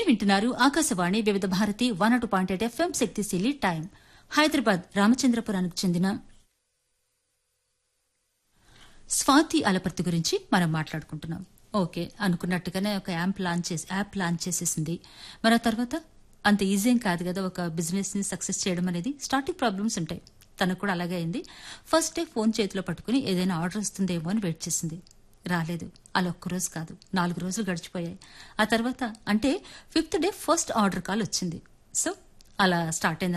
వింటున్నారు ఆకాశవాణి వివిధ భారతి 102.8 ఎఫ్ఎం శక్తిశీలి టైం. హైదరాబాద్ రామచంద్రపురానికి చెందిన స్వాతి అలపర్తి గురించి మనం మాట్లాడుకుంటున్నాం. ఓకే అనుకున్నట్టుగానే ఒక యాప్ లాంచ్ చేసేసింది. మరి ఆ తర్వాత అంత ఈజీ ఏం కాదు కదా ఒక బిజినెస్ ని సక్సెస్ చేయడం అనేది. స్టార్టింగ్ ప్రాబ్లమ్స్ ఉంటాయి. తనకు కూడా అలాగే అయింది. ఫస్ట్ డే ఫోన్ చేతిలో పట్టుకుని ఏదైనా ఆర్డర్ వస్తుందేమో అని వెయిట్ చేసింది. రాలేదు. అలా ఒక్కరోజు కాదు 4 రోజులు గడిచిపోయాయి. ఆ తర్వాత అంటే 5th day first order call వచ్చింది. సో అలా స్టార్ట్ అయింది.